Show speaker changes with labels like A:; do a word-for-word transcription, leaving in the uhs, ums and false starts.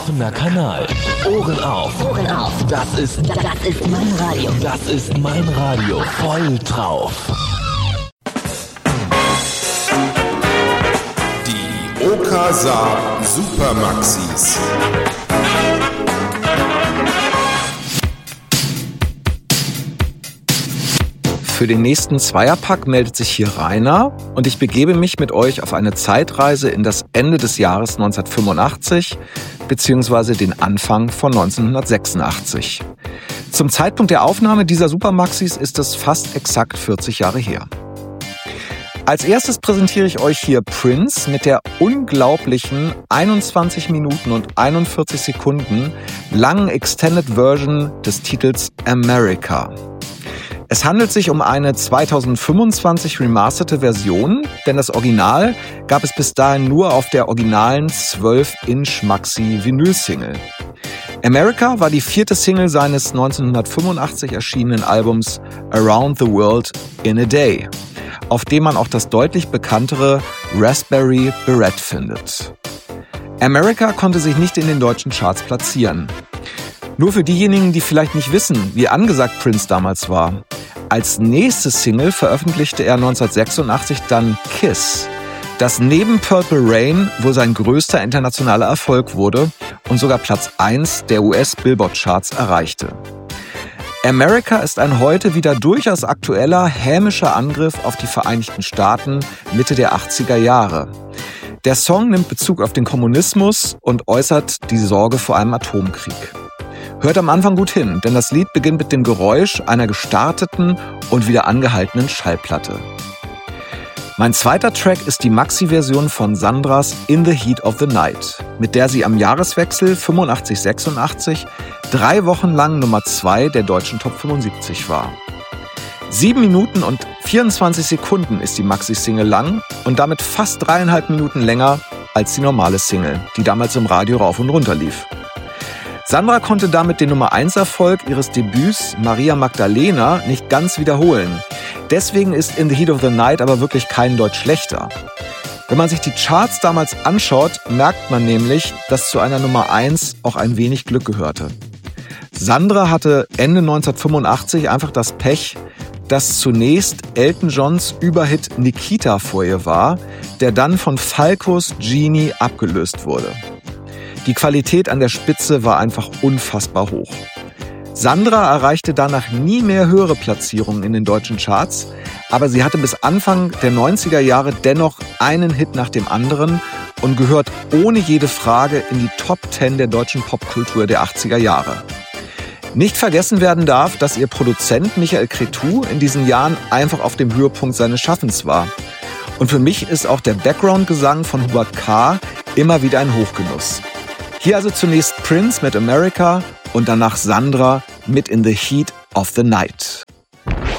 A: Offener Kanal. Ohren auf.
B: Ohren auf.
A: Das ist,
B: Das ist mein Radio.
A: das ist mein Radio. Voll drauf.
C: Die Okasa Supermaxis.
D: Für den nächsten Zweierpack meldet sich hier Rainer und ich begebe mich mit euch auf eine Zeitreise in das Ende des Jahres neunzehnhundertfünfundachtzig bzw. den Anfang von neunzehnhundertsechsundachtzig. Zum Zeitpunkt der Aufnahme dieser Supermaxis ist es fast exakt vierzig Jahre her. Als erstes präsentiere ich euch hier Prince mit der unglaublichen einundzwanzig Minuten und einundvierzig Sekunden langen Extended Version des Titels America. Es handelt sich um eine zweitausendfünfundzwanzig remasterte Version, denn das Original gab es bis dahin nur auf der originalen zwölf Inch Maxi-Vinyl-Single. America war die vierte Single seines neunzehnhundertfünfundachtzig erschienenen Albums Around the World in a Day, auf dem man auch das deutlich bekanntere Raspberry Beret findet. America konnte sich nicht in den deutschen Charts platzieren. Nur für diejenigen, die vielleicht nicht wissen, wie angesagt Prince damals war. Als nächste Single veröffentlichte er neunzehnhundertsechsundachtzig dann Kiss, das neben Purple Rain wohl sein größter internationaler Erfolg wurde und sogar Platz eins der U S-Billboard-Charts erreichte. America ist ein heute wieder durchaus aktueller, hämischer Angriff auf die Vereinigten Staaten Mitte der achtziger Jahre. Der Song nimmt Bezug auf den Kommunismus und äußert die Sorge vor einem Atomkrieg. Hört am Anfang gut hin, denn das Lied beginnt mit dem Geräusch einer gestarteten und wieder angehaltenen Schallplatte. Mein zweiter Track ist die Maxi-Version von Sandras In the Heat of the Night, mit der sie am Jahreswechsel fünfundachtzig sechsundachtzig drei Wochen lang Nummer zwei der deutschen Top fünfundsiebzig war. Sieben Minuten und vierundzwanzig Sekunden ist die Maxi-Single lang und damit fast dreieinhalb Minuten länger als die normale Single, die damals im Radio rauf und runter lief. Sandra konnte damit den Nummer eins Erfolg ihres Debüts Maria Magdalena nicht ganz wiederholen. Deswegen ist In the Heat of the Night aber wirklich kein Deut schlechter. Wenn man sich die Charts damals anschaut, merkt man nämlich, dass zu einer Nummer eins auch ein wenig Glück gehörte. Sandra hatte Ende neunzehnhundertfünfundachtzig einfach das Pech, dass zunächst Elton Johns Überhit Nikita vor ihr war, der dann von Falcos Genie abgelöst wurde. Die Qualität an der Spitze war einfach unfassbar hoch. Sandra erreichte danach nie mehr höhere Platzierungen in den deutschen Charts, aber sie hatte bis Anfang der neunziger Jahre dennoch einen Hit nach dem anderen und gehört ohne jede Frage in die Top zehn der deutschen Popkultur der achtziger Jahre. Nicht vergessen werden darf, dass ihr Produzent Michael Cretu in diesen Jahren einfach auf dem Höhepunkt seines Schaffens war. Und für mich ist auch der Background-Gesang von Hubert K. immer wieder ein Hochgenuss. Hier also zunächst Prince mit America und danach Sandra mit In the Heat of the Night.